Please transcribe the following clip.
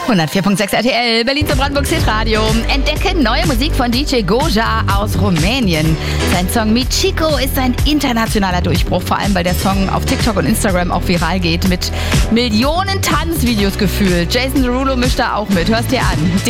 104.6 RTL, Berlin zu Brandenburgs Hitradio. Entdecke neue Musik von DJ Goja aus Rumänien. Sein Song Michiko ist ein internationaler Durchbruch, vor allem weil der Song auf TikTok und Instagram auch viral geht, mit Millionen Tanzvideos gefühlt. Jason Derulo mischt da auch mit. Hörst dir an.